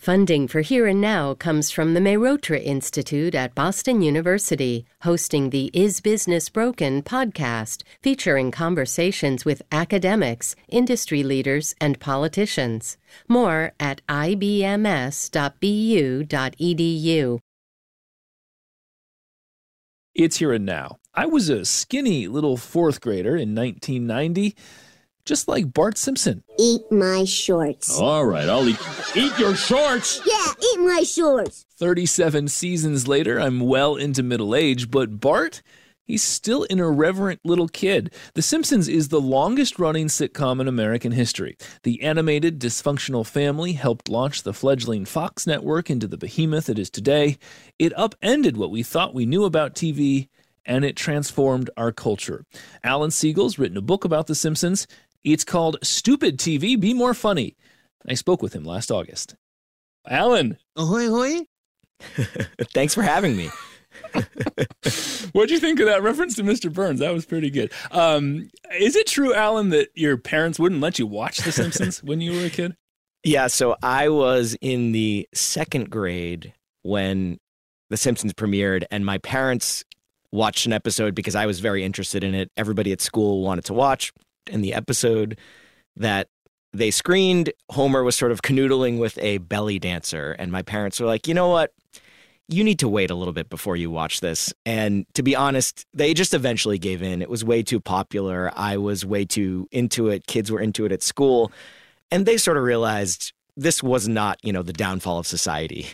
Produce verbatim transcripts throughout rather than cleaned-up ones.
Funding for Here and Now comes from the Mehrotra Institute at Boston University, hosting the Is Business Broken podcast, featuring conversations with academics, industry leaders, and politicians. More at I B M S dot B U dot E D U. It's Here and Now. I was a skinny little fourth grader in nineteen ninety, just like Bart Simpson. Eat my shorts. All right, I'll eat. Eat your shorts? Yeah, eat my shorts. thirty-seven seasons later, I'm well into middle age, but Bart, he's still an irreverent little kid. The Simpsons is the longest-running sitcom in American history. The animated, dysfunctional family helped launch the fledgling Fox network into the behemoth it is today. It upended what we thought we knew about T V, and it transformed our culture. Alan Siegel's written a book about The Simpsons. It's called Stupid T V, Be More Funny. I spoke with him last August. Alan. Ahoy, ahoy. Thanks for having me. What'd you think of that reference to Mister Burns? That was pretty good. Um, is it true, Alan, that your parents wouldn't let you watch The Simpsons when you were a kid? Yeah, so I was in the second grade when The Simpsons premiered, and my parents watched an episode because I was very interested in it. Everybody at school wanted to watch. In the episode that they screened, Homer was sort of canoodling with a belly dancer, and my parents were like, you know what? You need to wait a little bit before you watch this. And to be honest, they just eventually gave in. It was way too popular. I was way too into it. Kids were into it at school. And they sort of realized this was not, you know, the downfall of society.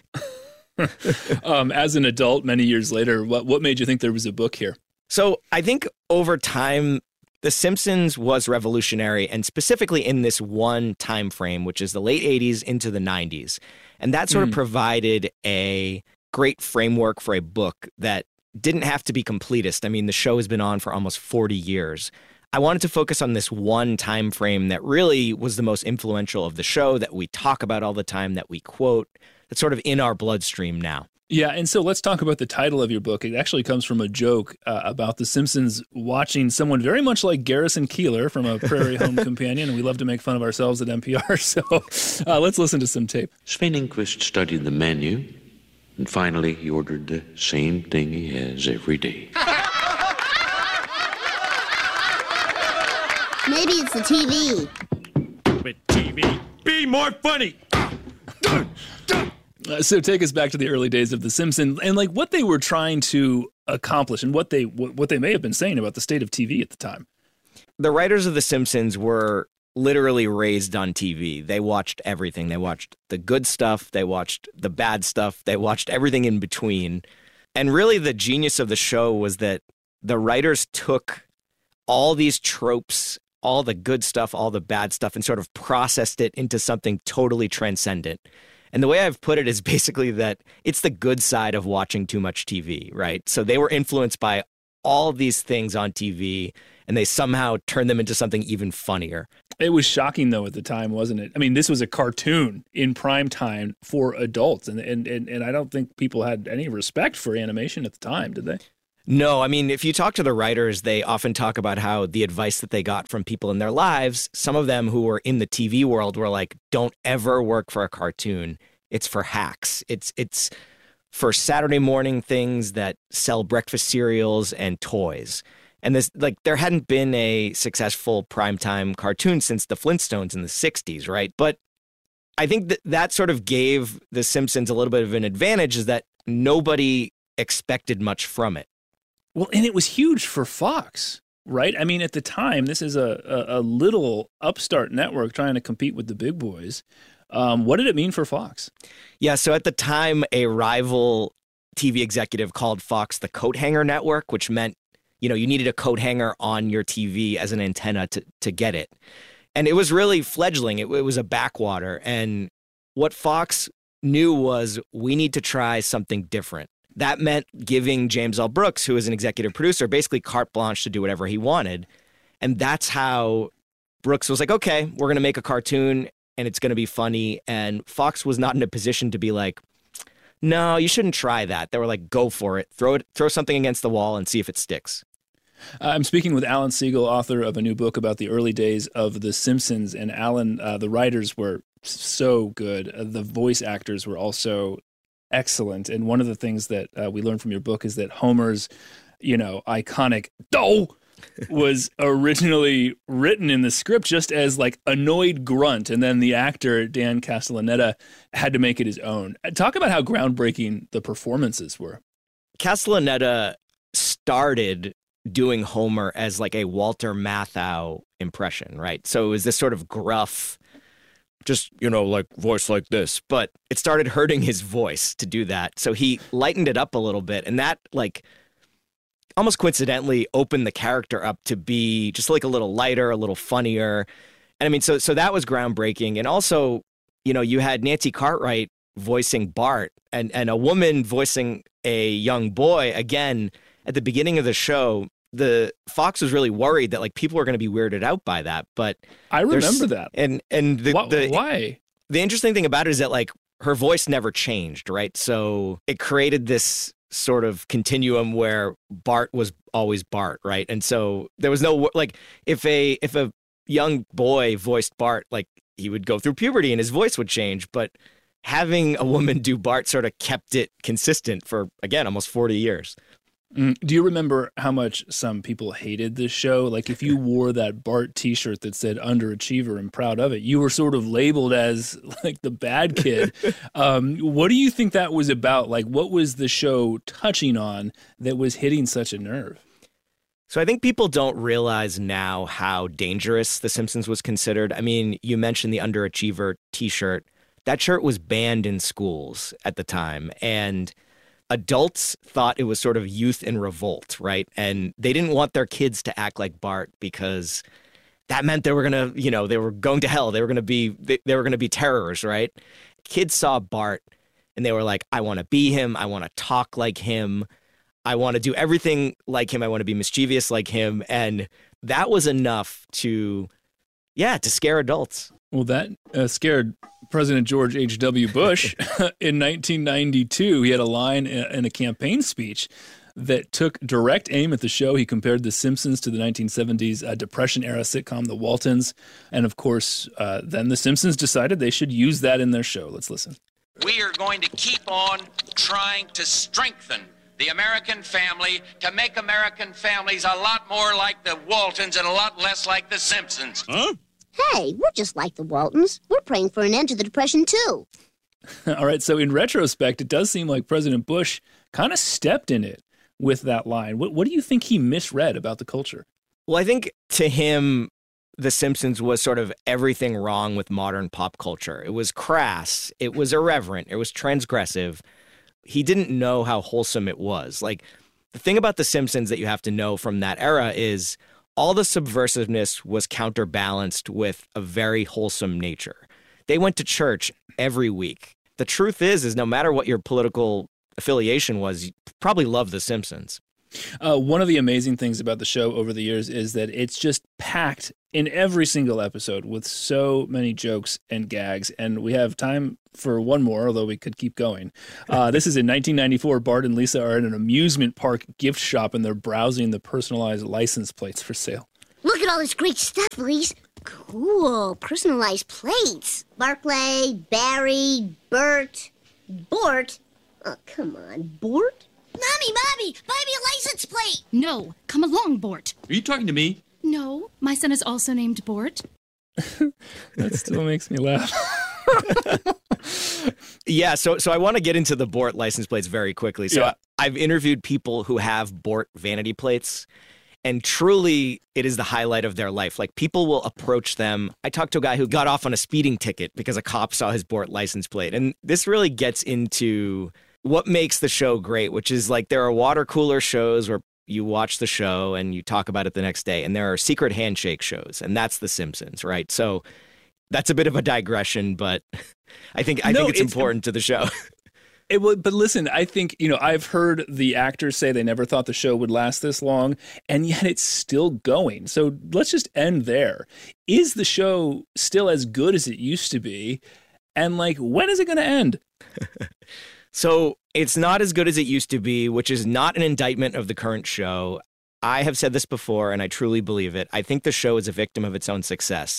um, as an adult, many years later, what, what made you think there was a book here? So I think over time, The Simpsons was revolutionary, and specifically in this one time frame, which is the late eighties into the nineties. And that sort mm. of provided a great framework for a book that didn't have to be completist. I mean, the show has been on for almost forty years. I wanted to focus on this one time frame that really was the most influential of the show, that we talk about all the time, that we quote, that's sort of in our bloodstream now. Yeah, and so let's talk about the title of your book. It actually comes from a joke uh, about The Simpsons watching someone very much like Garrison Keillor from A Prairie Home Companion, and we love to make fun of ourselves at N P R, so uh, let's listen to some tape. Sven Ingquist studied the menu, and finally he ordered the same thing he has every day. Maybe it's the T V. But T V, be more funny. Uh, so take us back to the early days of The Simpsons and like what they were trying to accomplish and what they what, what they may have been saying about the state of T V at the time. The writers of The Simpsons were literally raised on T V. They watched everything. They watched the good stuff. They watched the bad stuff. They watched everything in between. And really the genius of the show was that the writers took all these tropes, all the good stuff, all the bad stuff, and sort of processed it into something totally transcendent. And the way I've put it is basically that it's the good side of watching too much T V, right? So they were influenced by all these things on T V, and they somehow turned them into something even funnier. It was shocking, though, at the time, wasn't it? I mean, this was a cartoon in prime time for adults, and and, and, and I don't think people had any respect for animation at the time, did they? No, I mean, if you talk to the writers, they often talk about how the advice that they got from people in their lives, some of them who were in the T V world were like, don't ever work for a cartoon. It's for hacks. It's it's for Saturday morning things that sell breakfast cereals and toys. And this, like, there hadn't been a successful primetime cartoon since the Flintstones in the sixties, right? But I think that that sort of gave The Simpsons a little bit of an advantage, is that nobody expected much from it. Well, and it was huge for Fox, right? I mean, at the time, this is a, a, a little upstart network trying to compete with the big boys. Um, what did it mean for Fox? Yeah, so at the time, a rival T V executive called Fox the coat hanger network, which meant, you know, you needed a coat hanger on your T V as an antenna to, to get it. And it was really fledgling. It, it was a backwater. And what Fox knew was, we need to try something different. That meant giving James L. Brooks, who was an executive producer, basically carte blanche to do whatever he wanted. And that's how Brooks was like, okay, we're going to make a cartoon and it's going to be funny. And Fox was not in a position to be like, no, you shouldn't try that. They were like, go for it. Throw it, throw something against the wall and see if it sticks. I'm speaking with Alan Siegel, author of a new book about the early days of The Simpsons. And Alan, uh, the writers were so good. Uh, the voice actors were also excellent. And one of the things that uh, we learned from your book is that Homer's, you know, iconic "doh" was originally written in the script just as like annoyed grunt, and then the actor Dan Castellaneta had to make it his own. Talk about how groundbreaking the performances were. Castellaneta started doing Homer as like a Walter Matthau impression, right? So it was this sort of gruff, just, you know, like voice like this, but it started hurting his voice to do that. So he lightened it up a little bit, and that like almost coincidentally opened the character up to be just like a little lighter, a little funnier. And I mean, so so that was groundbreaking. And also, you know, you had Nancy Cartwright voicing Bart and, and a woman voicing a young boy. Again, at the beginning of the show, the Fox was really worried that like people were going to be weirded out by that. But I remember that. And and the, Wh- the why? The interesting thing about it is that like her voice never changed, right? So it created this sort of continuum where Bart was always Bart, right? And so there was no like if a if a young boy voiced Bart, like he would go through puberty and his voice would change, but having a woman do Bart sort of kept it consistent for, again, almost forty years. Mm. Do you remember how much some people hated this show? Like if you wore that Bart t-shirt that said underachiever and proud of it, you were sort of labeled as like the bad kid. um, what do you think that was about? Like what was the show touching on that was hitting such a nerve? So I think people don't realize now how dangerous The Simpsons was considered. I mean, you mentioned the underachiever t-shirt. That shirt was banned in schools at the time, and adults thought it was sort of youth in revolt, right? And they didn't want their kids to act like Bart because that meant they were going to, you know, they were going to hell. They were going to be, they, they were going to be terrors, right? Kids saw Bart and they were like, I want to be him. I want to talk like him. I want to do everything like him. I want to be mischievous like him. And that was enough to, yeah, to scare adults. Well, that uh, scared President George H W. Bush in nineteen ninety-two. He had a line in a campaign speech that took direct aim at the show. He compared The Simpsons to the nineteen seventies uh, Depression-era sitcom The Waltons. And, of course, uh, then The Simpsons decided they should use that in their show. Let's listen. We are going to keep on trying to strengthen the American family to make American families a lot more like the Waltons and a lot less like The Simpsons. Huh? Hey, we're just like the Waltons. We're praying for an end to the Depression, too. All right, so in retrospect, it does seem like President Bush kind of stepped in it with that line. What, what do you think he misread about the culture? Well, I think to him, The Simpsons was sort of everything wrong with modern pop culture. It was crass. It was irreverent. It was transgressive. He didn't know how wholesome it was. Like, the thing about The Simpsons that you have to know from that era is all the subversiveness was counterbalanced with a very wholesome nature. They went to church every week. The truth is, is no matter what your political affiliation was, you probably loved The Simpsons. Uh, one of the amazing things about the show over the years is that it's just packed in every single episode with so many jokes and gags. And we have time for one more, although we could keep going. Uh, this is in nineteen ninety-four. Bart and Lisa are in an amusement park gift shop and they're browsing the personalized license plates for sale. Look at all this great stuff, Lise. Cool, personalized plates. Barclay, Barry, Bert, Bort. Oh, come on, Bort? Mommy, Mommy, buy me a license plate. No, come along, Bort. Are you talking to me? No, my son is also named Bort. That still makes me laugh. Yeah, so so I want to get into the Bort license plates very quickly. So Yeah. I've interviewed people who have Bort vanity plates, and truly it is the highlight of their life. Like, people will approach them. I talked to a guy who got off on a speeding ticket because a cop saw his Bort license plate. And this really gets into what makes the show great, which is like there are water cooler shows where you watch the show and you talk about it the next day, and there are secret handshake shows, and that's The Simpsons, right? So that's a bit of a digression, but I think I No, think it's, it's- important to the show. It would, but listen, I think, you know, I've heard the actors say they never thought the show would last this long, and yet it's still going. So let's just end there. Is the show still as good as it used to be? And like, when is it going to end? So it's not as good as it used to be, which is not an indictment of the current show. I have said this before, and I truly believe it. I think the show is a victim of its own success.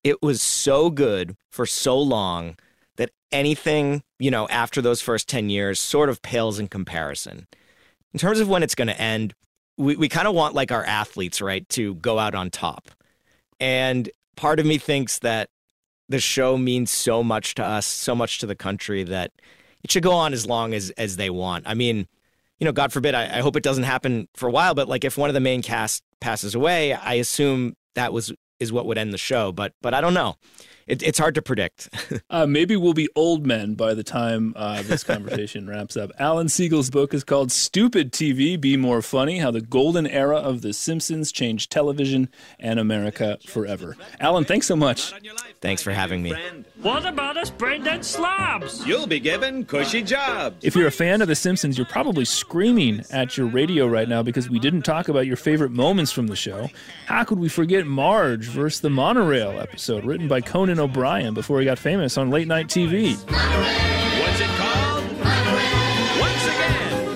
it was so good for so long that anything, you know, after those first ten years sort of pales in comparison. In terms of when it's going to end, we, we kind of want like our athletes, right, to go out on top. And part of me thinks that the show means so much to us, so much to the country, that it should go on as long as, as they want. I mean, you know, God forbid, I, I hope it doesn't happen for a while, but like if one of the main cast passes away, I assume that was is what would end the show. But but I don't know. It, it's hard to predict. uh, maybe we'll be old men by the time uh, this conversation wraps up. Alan Siegel's book is called Stupid T V, Be More Funny, How the Golden Era of The Simpsons Changed Television and America Forever. Alan, thanks so much. Thanks for having me. What about us brain-dead slobs? You'll be given cushy jobs. If you're a fan of The Simpsons, you're probably screaming at your radio right now because we didn't talk about your favorite moments from the show. How could we forget Marge versus the Monorail episode written by Conan O'Brien before he got famous on late night T V? What's it called? Once again.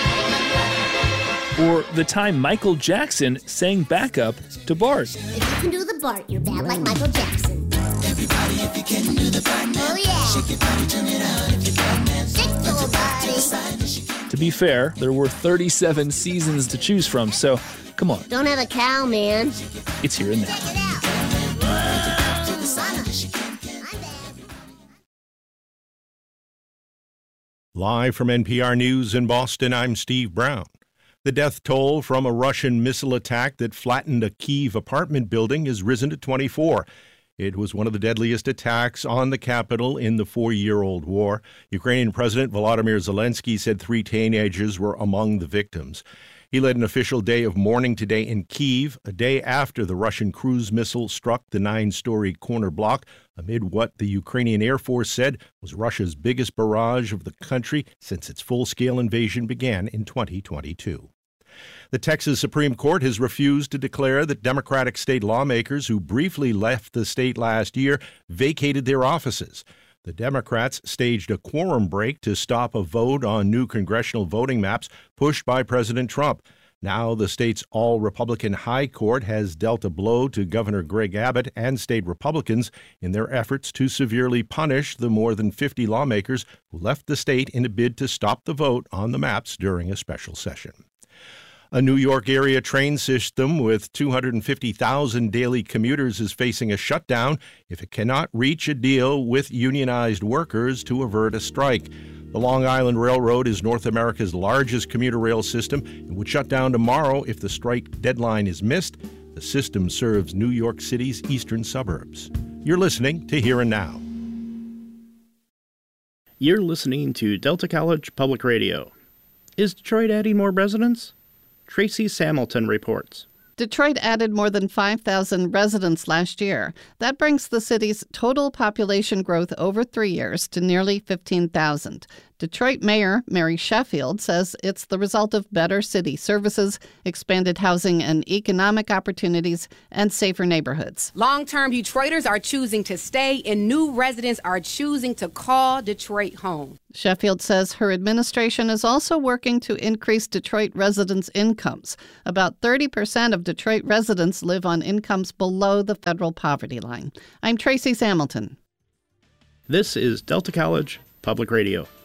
Or the time Michael Jackson sang backup to Bart. If you can do the Bart, you're bad like Michael Jackson. Everybody, if you can do the Bart now. Oh, yeah. Shake your body, turn it out if you can, man. Shake your body. To be fair, there were thirty-seven seasons to choose from, so come on. Don't have a cow, man. It's here and now. Check it out. Live from N P R News in Boston, I'm Steve Brown. The death toll from a Russian missile attack that flattened a Kyiv apartment building has risen to twenty-four. It was one of the deadliest attacks on the capital in the four-year-old war. Ukrainian President Volodymyr Zelensky said three teenagers were among the victims. He led an official day of mourning today in Kyiv, a day after the Russian cruise missile struck the nine-story corner block, amid what the Ukrainian Air Force said was Russia's biggest barrage of the country since its full-scale invasion began in twenty twenty-two. The Texas Supreme Court has refused to declare that Democratic state lawmakers who briefly left the state last year vacated their offices. The Democrats staged a quorum break to stop a vote on new congressional voting maps pushed by President Trump. Now the state's all-Republican High Court has dealt a blow to Governor Greg Abbott and state Republicans in their efforts to severely punish the more than fifty lawmakers who left the state in a bid to stop the vote on the maps during a special session. A New York area train system with two hundred fifty thousand daily commuters is facing a shutdown if it cannot reach a deal with unionized workers to avert a strike. The Long Island Railroad is North America's largest commuter rail system and would shut down tomorrow if the strike deadline is missed. The system serves New York City's eastern suburbs. You're listening to Here and Now. You're listening to Delta College Public Radio. Is Detroit adding more residents? Tracy Samilton reports. Detroit added more than five thousand residents last year. That brings the city's total population growth over three years to nearly fifteen thousand. Detroit Mayor Mary Sheffield says it's the result of better city services, expanded housing and economic opportunities, and safer neighborhoods. Long-term Detroiters are choosing to stay, and new residents are choosing to call Detroit home. Sheffield says her administration is also working to increase Detroit residents' incomes. About thirty percent of Detroit residents live on incomes below the federal poverty line. I'm Tracy Samilton. This is Delta College Public Radio.